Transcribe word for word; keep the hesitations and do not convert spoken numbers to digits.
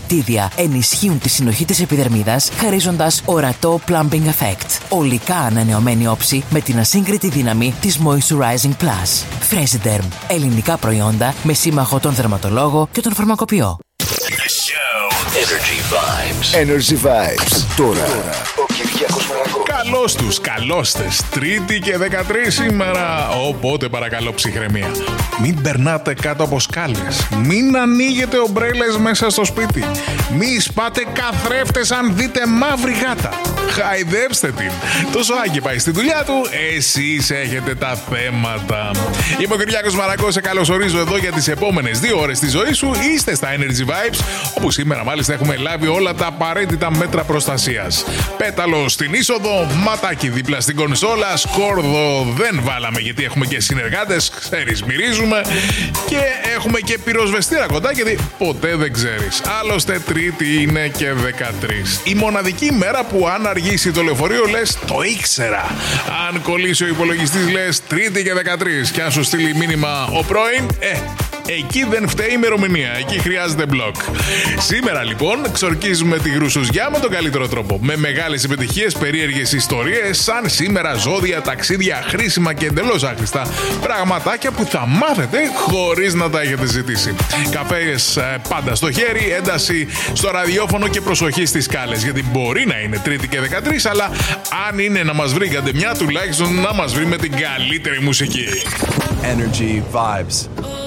Ακτίδια ενισχύουν τη συνοχή της επιδερμίδας, χαρίζοντας ορατό plumping effect. Ολικά ανανεωμένη όψη με την ασύγκριτη δύναμη της Moisturizing Plus. Fresiderm. Ελληνικά προϊόντα με σύμμαχο τον δερματολόγο και τον φαρμακοποιό. Energy Vibes. Energy Vibes. Τώρα, Τώρα. ο Κυριάκος Μαρακός. Καλώς τους, καλώς τες. Τρίτη και δεκατρείς σήμερα. Οπότε παρακαλώ ψυχραιμία. Μην περνάτε κάτω από σκάλες. Μην ανοίγετε ομπρέλες μέσα στο σπίτι. Μην σπάτε καθρέφτες αν δείτε μαύρη γάτα. Χαϊδέψτε την. Το ζωάκι πάει στη δουλειά του. Εσείς έχετε τα θέματα. Είμαι ο Κυριάκος Μαρακός. Σε καλωσορίζω εδώ για τις επόμενες δύο ώρες της ζωής σου. Είστε στα Energy Vibes, όπου σήμερα μάλιστα έχουμε λάβει όλα τα απαραίτητα μέτρα προστασίας. Πέταλο στην είσοδο, ματάκι δίπλα στην κονσόλα, σκόρδο δεν βάλαμε γιατί έχουμε και συνεργάτες, ξέρεις, μυρίζουμε, και έχουμε και πυροσβεστήρα κοντά γιατί ποτέ δεν ξέρεις. Άλλωστε Τρίτη είναι και δεκατρείς. Η μοναδική μέρα που αν αργήσει το λεωφορείο λες το ήξερα. Αν κολλήσει ο υπολογιστής λες Τρίτη και δεκατρείς. Και αν σου στείλει μήνυμα ο πρώην, ε, εκεί δεν φταίει η ημερομηνία. Εκεί χρειάζεται μπλοκ. Σήμερα λοιπόν ξορκίζουμε τη γρουσουζιά με τον καλύτερο τρόπο. Με μεγάλες επιτυχίες, περίεργες ιστορίες, σαν σήμερα ζώδια, ταξίδια, χρήσιμα και εντελώς άχρηστα πραγματάκια που θα μάθετε χωρίς να τα έχετε ζητήσει. Καφές ε, πάντα στο χέρι, ένταση στο ραδιόφωνο και προσοχή στις σκάλες. Γιατί μπορεί να είναι Τρίτη και δεκατρείς, αλλά αν είναι να μας βρει καντεμιά, τουλάχιστον να μας βρει με την καλύτερη μουσική. Energy Vibes.